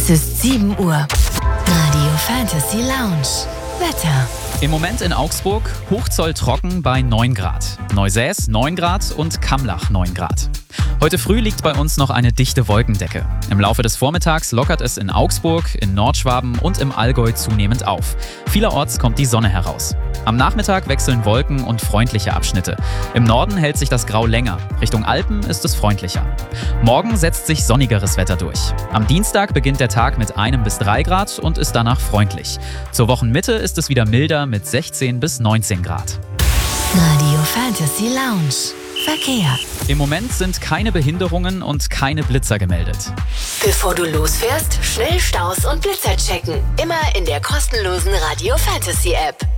Es ist 7 Uhr. Radio Fantasy Lounge. Wetter. Im Moment in Augsburg Hochzoll trocken bei 9 Grad. Neusäß 9 Grad und Kamlach 9 Grad. Heute früh liegt bei uns noch eine dichte Wolkendecke. Im Laufe des Vormittags lockert es in Augsburg, in Nordschwaben und im Allgäu zunehmend auf. Vielerorts kommt die Sonne heraus. Am Nachmittag wechseln Wolken und freundliche Abschnitte. Im Norden hält sich das Grau länger. Richtung Alpen ist es freundlicher. Morgen setzt sich sonnigeres Wetter durch. Am Dienstag beginnt der Tag mit 1 bis 3 Grad und ist danach freundlich. Zur Wochenmitte ist es wieder milder mit 16 bis 19 Grad. Radio Fantasy Lounge. Verkehr. Im Moment sind keine Behinderungen und keine Blitzer gemeldet. Bevor du losfährst, schnell Staus und Blitzer checken. Immer in der kostenlosen Radio Fantasy App.